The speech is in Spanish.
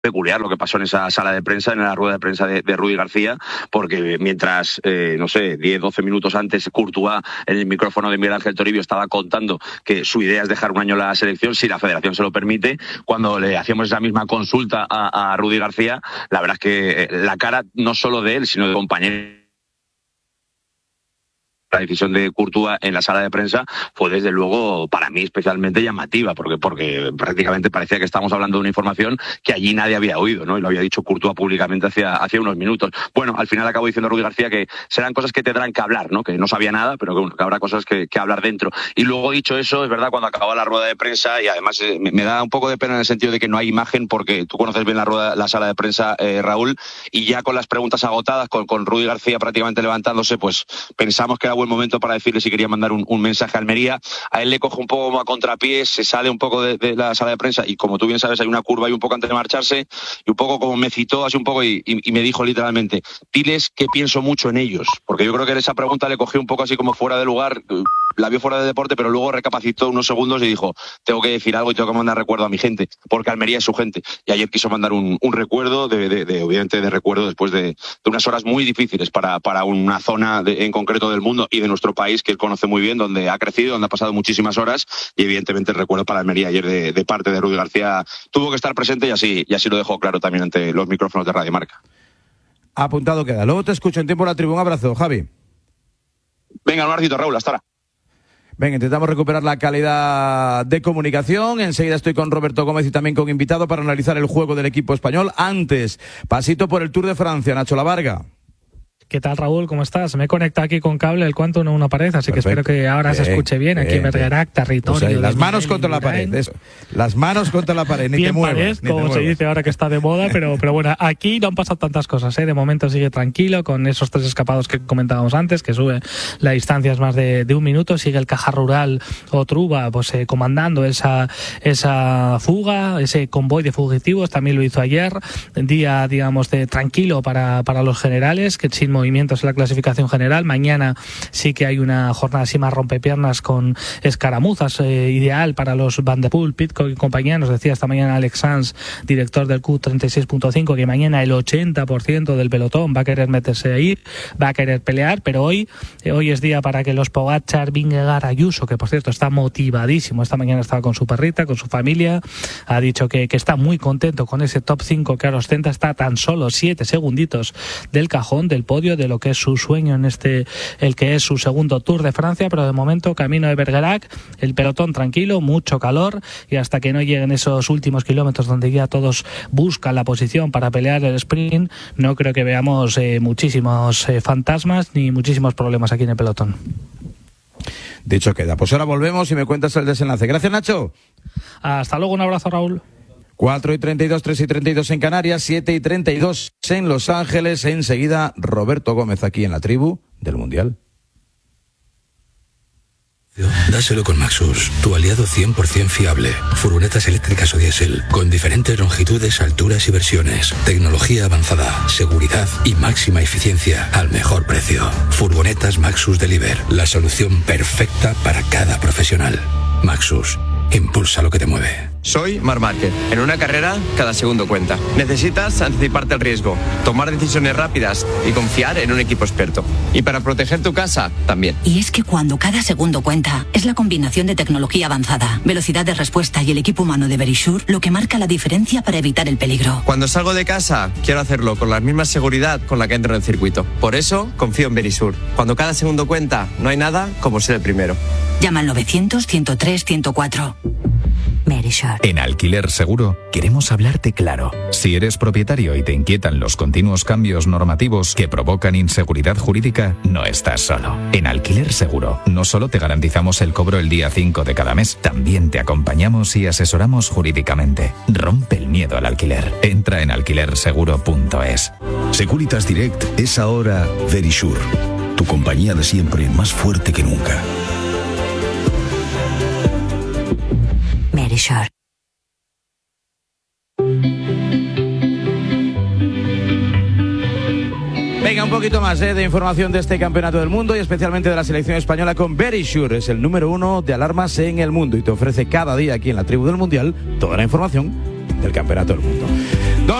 peculiar lo que pasó en esa sala de prensa, en la rueda de prensa de Rudi García, porque mientras, 10-12 minutos antes, Courtois en el micrófono de Miguel Ángel Toribio estaba contando que su idea es dejar un año la selección, si la federación se lo permite, cuando le hacíamos esa misma consulta a Rudi García, la verdad es que la cara no solo de él, sino de compañeros. La decisión de Courtois en la sala de prensa fue desde luego para mí especialmente llamativa, porque prácticamente parecía que estábamos hablando de una información que allí nadie había oído, ¿no? Y lo había dicho Courtois públicamente hacía unos minutos. Bueno, al final acabó diciendo Rudi García que serán cosas que tendrán que hablar, ¿no? Que no sabía nada, pero que habrá cosas que hablar dentro. Y luego, dicho eso, es verdad, cuando acababa la rueda de prensa, y además me da un poco de pena en el sentido de que no hay imagen, porque tú conoces bien la sala de prensa, Raúl, y ya con las preguntas agotadas, con Rudi García prácticamente levantándose, pues pensamos que era buen momento para decirle si quería mandar un mensaje a Almería. A él le coge un poco como a contrapié, se sale un poco de la sala de prensa y, como tú bien sabes, hay una curva ahí un poco antes de marcharse, y un poco como me citó así un poco y me dijo literalmente: diles que pienso mucho en ellos, porque yo creo que en esa pregunta le cogí un poco así como fuera de lugar, la vio fuera de deporte, pero luego recapacitó unos segundos y dijo: tengo que decir algo y tengo que mandar recuerdo a mi gente, porque Almería es su gente. Y ayer quiso mandar un recuerdo, obviamente de recuerdo después de unas horas muy difíciles para una zona en concreto del mundo y de nuestro país que él conoce muy bien, donde ha crecido, donde ha pasado muchísimas horas, y evidentemente el recuerdo para Almería ayer de parte de Rudi García tuvo que estar presente, y así lo dejó claro también ante los micrófonos de Radio Marca. Apuntado queda. Luego te escucho en Tiempo la Tribu. Un abrazo, Javi. Venga, un abracito, Raúl, hasta ahora. Venga, intentamos recuperar la calidad de comunicación. Enseguida estoy con Roberto Gómez y también con invitado para analizar el juego del equipo español. Antes, pasito por el Tour de Francia, Nacho Lavarga. ¿Qué tal, Raúl? ¿Cómo estás? Me he conectado aquí con cable el cuanto no una pared, así Perfecto. Que espero que ahora se escuche bien. Aquí en Bergerac, territorio. O sea, las manos contra la pared, eso. Las manos contra la pared, ni bien te muevas. Pared, como se dice ahora que está de moda, pero bueno, aquí no han pasado tantas cosas, ¿eh? De momento sigue tranquilo con esos 3 escapados que comentábamos antes, que sube la distancia es más de 1 minuto. Sigue el Caja Rural o Truba, pues comandando esa fuga, ese convoy de fugitivos. También lo hizo ayer, día, digamos, de tranquilo para los generales, que sin movimientos en la clasificación general. Mañana sí que hay una jornada así más rompepiernas con escaramuzas, ideal para los Van der Poel, Pidcock y compañía. Nos decía esta mañana Alex Sanz, director del Q36.5, que mañana el 80% del pelotón va a querer meterse ahí, va a querer pelear, pero hoy es día para que los Pogačar, Vingegaard, Ayuso, que por cierto está motivadísimo, esta mañana estaba con su perrita, con su familia, ha dicho que está muy contento con ese top 5 que ahora ostenta, está tan solo 7 segunditos del cajón, del podio, de lo que es su sueño en el que es su segundo Tour de Francia, pero de momento camino de Bergerac, el pelotón tranquilo, mucho calor, y hasta que no lleguen esos últimos kilómetros donde ya todos buscan la posición para pelear el sprint, no creo que veamos muchísimos fantasmas ni muchísimos problemas aquí en el pelotón. Dicho queda. Pues ahora volvemos y me cuentas el desenlace. Gracias, Nacho. Hasta luego, un abrazo, Raúl. 4:32, 3:32 en Canarias, 7:32 en Los Ángeles. Enseguida, Roberto Gómez aquí en la tribu del Mundial. Dáselo con Maxus, tu aliado 100% fiable. Furgonetas eléctricas o diésel, con diferentes longitudes, alturas y versiones. Tecnología avanzada, seguridad y máxima eficiencia al mejor precio. Furgonetas Maxus Deliver, la solución perfecta para cada profesional. Maxus, impulsa lo que te mueve. Soy Marc Márquez. En una carrera, cada segundo cuenta. Necesitas anticiparte al riesgo, tomar decisiones rápidas y confiar en un equipo experto. Y para proteger tu casa, también. Y es que cuando cada segundo cuenta, es la combinación de tecnología avanzada, velocidad de respuesta y el equipo humano de Verisure lo que marca la diferencia para evitar el peligro. Cuando salgo de casa, quiero hacerlo con la misma seguridad con la que entro en el circuito. Por eso, confío en Verisure. Cuando cada segundo cuenta, no hay nada como ser el primero. Llama al 900-103-104. Verisure. En Alquiler Seguro queremos hablarte claro. Si eres propietario y te inquietan los continuos cambios normativos que provocan inseguridad jurídica, no estás solo. En Alquiler Seguro no solo te garantizamos el cobro el día 5 de cada mes, también te acompañamos y asesoramos jurídicamente. Rompe el miedo al alquiler. Entra en alquilerseguro.es. Securitas Direct es ahora Verisure, tu compañía de siempre más fuerte que nunca. Verisure. Venga, un poquito más de información de este campeonato del mundo y especialmente de la selección española con Verisure. Es el número 1 de alarmas en el mundo y te ofrece cada día aquí en la tribu del Mundial toda la información del Campeonato del Mundo.